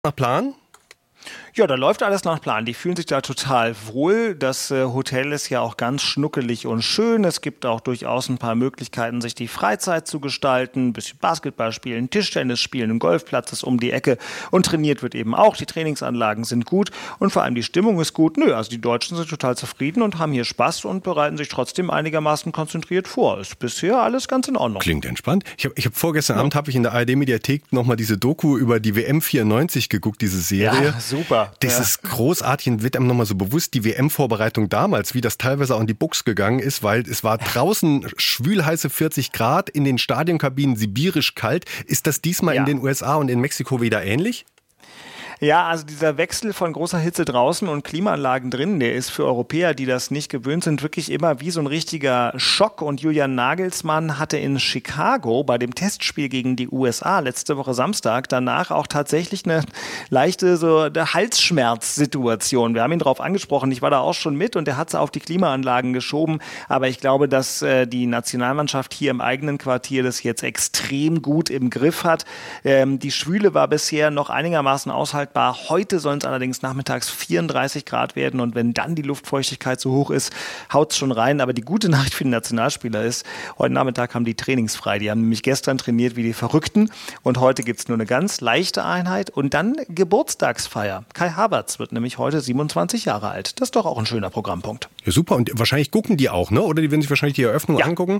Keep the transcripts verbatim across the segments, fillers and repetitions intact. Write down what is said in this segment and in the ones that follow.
Nach Plan? Ja, da läuft alles nach Plan. Die fühlen sich da total wohl. Das äh, Hotel ist ja auch ganz schnuckelig und schön. Es gibt auch durchaus ein paar Möglichkeiten, sich die Freizeit zu gestalten. Ein bisschen Basketball spielen, Tischtennis spielen, ein Golfplatz ist um die Ecke und trainiert wird eben auch. Die Trainingsanlagen sind gut und vor allem die Stimmung ist gut. Nö, also die Deutschen sind total zufrieden und haben hier Spaß und bereiten sich trotzdem einigermaßen konzentriert vor. Ist bisher alles ganz in Ordnung. Klingt entspannt. Ich habe ich hab vorgestern ja. Abend habe ich in der A R D-Mediathek nochmal diese Doku über die W M vierundneunzig geguckt, diese Serie. Ja, super. Das ja. ist großartig und wird einem nochmal so bewusst, die W M-Vorbereitung damals, wie das teilweise auch in die Buchs gegangen ist, weil es war draußen schwülheiße vierzig Grad, in den Stadionkabinen sibirisch kalt. Ist das diesmal ja. in den U S A und in Mexiko wieder ähnlich? Ja, also dieser Wechsel von großer Hitze draußen und Klimaanlagen drin, der ist für Europäer, die das nicht gewöhnt sind, wirklich immer wie so ein richtiger Schock. Und Julian Nagelsmann hatte in Chicago bei dem Testspiel gegen die U S A letzte Woche Samstag danach auch tatsächlich eine leichte so eine Halsschmerzsituation. Wir haben ihn darauf angesprochen, ich war da auch schon mit und er hat es auf die Klimaanlagen geschoben. Aber ich glaube, dass äh, die Nationalmannschaft hier im eigenen Quartier das jetzt extrem gut im Griff hat. Ähm, die Schwüle war bisher noch einigermaßen aushaltbar. Heute sollen es allerdings nachmittags vierunddreißig Grad werden und wenn dann die Luftfeuchtigkeit so hoch ist, haut es schon rein. Aber die gute Nachricht für den Nationalspieler ist, heute Nachmittag haben die trainingsfrei. Die haben nämlich gestern trainiert wie die Verrückten und heute gibt es nur eine ganz leichte Einheit und dann Geburtstagsfeier. Kai Havertz wird nämlich heute siebenundzwanzig Jahre alt. Das ist doch auch ein schöner Programmpunkt. Ja, super. Und wahrscheinlich gucken die auch, ne? Oder die werden sich wahrscheinlich die Eröffnung ja. angucken?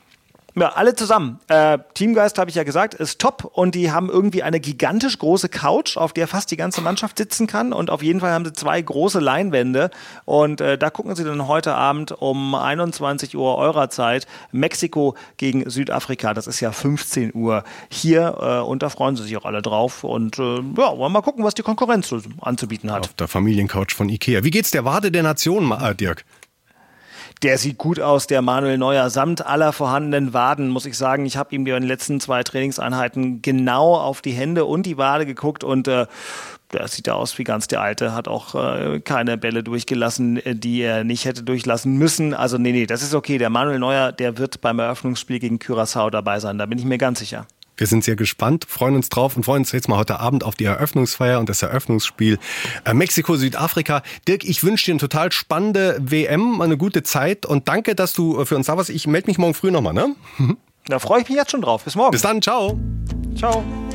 Ja, alle zusammen. Äh, Teamgeist, habe ich ja gesagt, ist top und die haben irgendwie eine gigantisch große Couch, auf der fast die ganze Mannschaft sitzen kann und auf jeden Fall haben sie zwei große Leinwände und äh, da gucken sie dann heute Abend um einundzwanzig Uhr eurer Zeit Mexiko gegen Südafrika. Das ist ja fünfzehn Uhr hier äh, und da freuen sie sich auch alle drauf und äh, ja, wollen wir mal gucken, was die Konkurrenz so anzubieten hat. Auf der Familiencouch von Ikea. Wie geht's der Wade der Nation, Dirk? Der sieht gut aus, der Manuel Neuer, samt aller vorhandenen Waden, muss ich sagen. Ich habe ihm in den letzten zwei Trainingseinheiten genau auf die Hände und die Wade geguckt und äh, der sieht ja aus wie ganz der Alte, hat auch äh, keine Bälle durchgelassen, die er nicht hätte durchlassen müssen. Also nee, nee, das ist okay. Der Manuel Neuer, der wird beim Eröffnungsspiel gegen Curaçao dabei sein, da bin ich mir ganz sicher. Wir sind sehr gespannt, freuen uns drauf und freuen uns jetzt mal heute Abend auf die Eröffnungsfeier und das Eröffnungsspiel äh, Mexiko-Südafrika. Dirk, ich wünsche dir eine total spannende W M, eine gute Zeit und danke, dass du für uns da warst. Ich melde mich morgen früh nochmal, ne? Da freue ich mich jetzt schon drauf. Bis morgen. Bis dann, ciao. Ciao.